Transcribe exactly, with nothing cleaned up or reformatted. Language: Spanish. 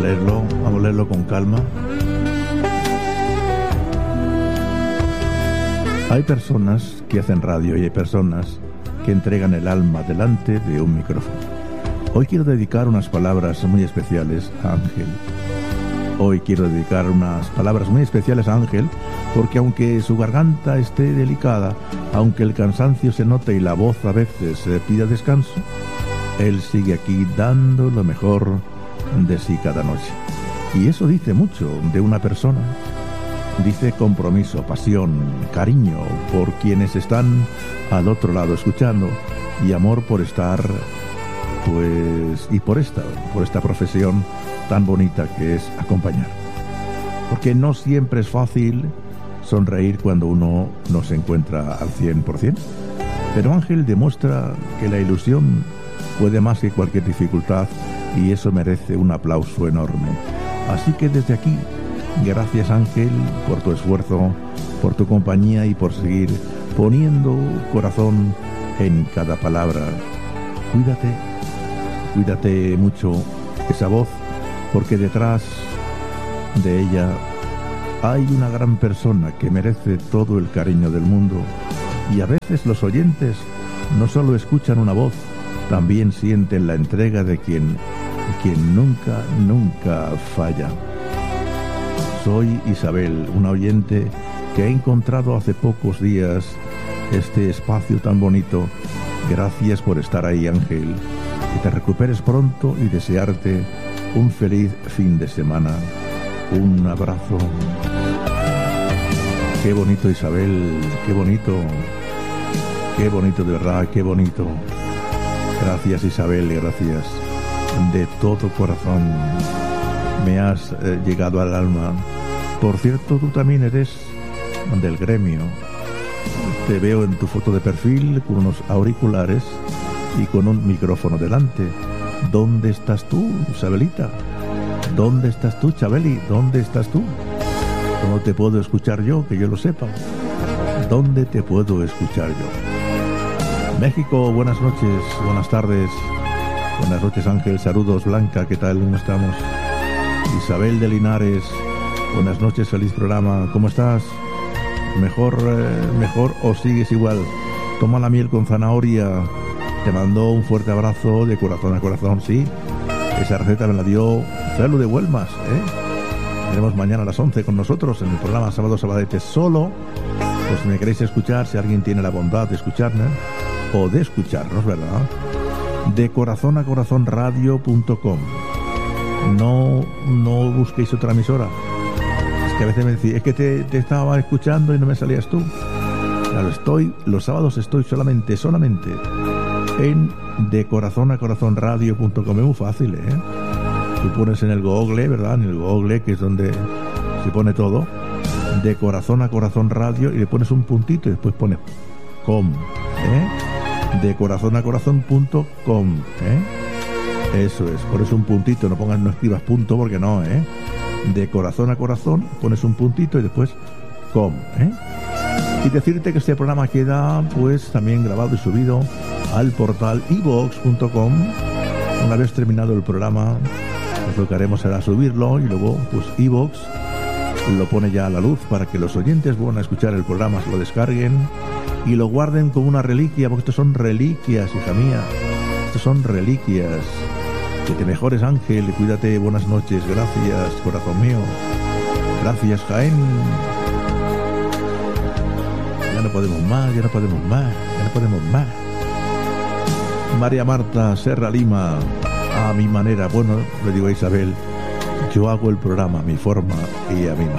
leerlo, vamos a leerlo con calma. Hay personas que hacen radio y hay personas que entregan el alma delante de un micrófono. Hoy quiero dedicar unas palabras muy especiales a Ángel. Hoy quiero dedicar unas palabras muy especiales a Ángel porque aunque su garganta esté delicada, aunque el cansancio se note y la voz a veces se pida descanso, él sigue aquí dando lo mejor de sí cada noche. Y eso dice mucho de una persona. Dice compromiso, pasión, cariño por quienes están al otro lado escuchando y amor por estar, pues, y por esta, por esta profesión tan bonita que es acompañar. Porque no siempre es fácil sonreír cuando uno no se encuentra al cien por ciento. Pero Ángel demuestra que la ilusión puede más que cualquier dificultad y eso merece un aplauso enorme. Así que desde aquí, gracias Ángel por tu esfuerzo, por tu compañía y por seguir poniendo corazón en cada palabra. Cuídate, cuídate mucho esa voz, porque detrás de ella hay una gran persona que merece todo el cariño del mundo. Y a veces los oyentes no solo escuchan una voz, también sienten la entrega de quien, quien nunca, nunca falla. Soy Isabel, una oyente que ha encontrado hace pocos días este espacio tan bonito. Gracias por estar ahí, Ángel. Que te recuperes pronto y desearte un feliz fin de semana. Un abrazo. Qué bonito, Isabel, qué bonito. Qué bonito, de verdad, qué bonito. Gracias, Isabel, gracias. De todo corazón. Me has eh, llegado al alma. Por cierto, tú también eres del gremio. Te veo en tu foto de perfil con unos auriculares y con un micrófono delante. ¿Dónde estás tú, Isabelita? ¿Dónde estás tú, Chabeli? ¿Dónde estás tú? ¿Cómo te puedo escuchar yo, que yo lo sepa? ¿Dónde te puedo escuchar yo? México, buenas noches, buenas tardes. Buenas noches, Ángel. Saludos, Blanca, ¿qué tal? ¿Cómo estamos? Isabel de Linares, buenas noches, feliz programa. ¿Cómo estás? Mejor, eh, mejor o sigues igual. Toma la miel con zanahoria. Te mando un fuerte abrazo de corazón a corazón, sí. Esa receta me la dio Celu de Huelmas, ¿eh? Tenemos mañana a las once con nosotros en el programa Sábado Sabadete solo. Pues si me queréis escuchar, si alguien tiene la bondad de escucharme o de escucharnos, ¿verdad? De corazón a corazón radio punto com. No, no busquéis otra emisora. Es que a veces me decís, es que te, te estaba escuchando y no me salías tú. Claro, estoy, los sábados estoy solamente, solamente en de corazón a corazón radio punto com. Es muy fácil, ¿eh? Tú pones en el Google, ¿verdad? En el Google, que es donde se pone todo, de corazón a corazón radio, y le pones un puntito y después pones com, ¿eh? De corazón a corazón punto com, ¿eh? Eso es, pones un puntito, no pongas, no escribas punto porque no, ¿eh? De corazón a corazón, pones un puntito y después com, ¿eh? Y decirte que este programa queda pues también grabado y subido al portal i vox punto com. Una vez terminado el programa, pues lo que haremos será subirlo y luego pues i vox lo pone ya a la luz para que los oyentes vuelvan a escuchar el programa, se lo descarguen y lo guarden como una reliquia, porque estos son reliquias, hija mía, estos son reliquias. Que te mejores, Ángel, cuídate, buenas noches, gracias, corazón mío, gracias, Jaén. Ya no podemos más, ya no podemos más, ya no podemos más. María Marta Serra Lima, a mi manera. Bueno, le digo a Isabel, yo hago el programa a mi forma y a mi manera.